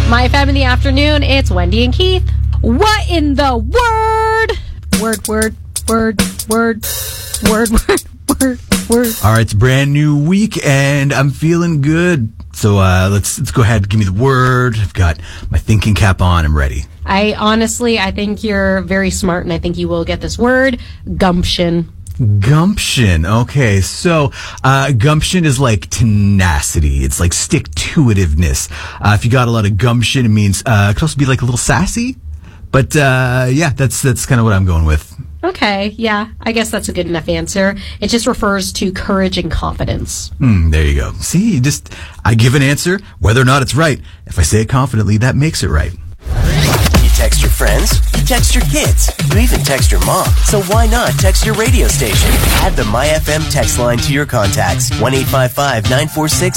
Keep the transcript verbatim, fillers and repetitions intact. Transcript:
My F M in the afternoon, it's Wendy and Keith. What in the word? Word, word, word, word, word, word, word, word. All right, it's a brand new week, and I'm feeling good. So uh, let's let's go ahead and give me the word. I've got my thinking cap on. I'm ready. I honestly, I think you're very smart, and I think you will get this word, gumption. Gumption. Okay, so uh, gumption is like tenacity. It's like stick-to-itiveness. Uh, if you got a lot of gumption, it means uh, it could also be like a little sassy. But uh, yeah, that's that's kind of what I'm going with. Okay, yeah, I guess that's a good enough answer. It just refers to courage and confidence. Mm, there you go. See, you just I give an answer, whether or not it's right. If I say it confidently, that makes it right. You text your friends, you text your kids, you even text your mom. So why not text your radio station? Add the MyFM text line to your contacts. one eight five five, nine four six,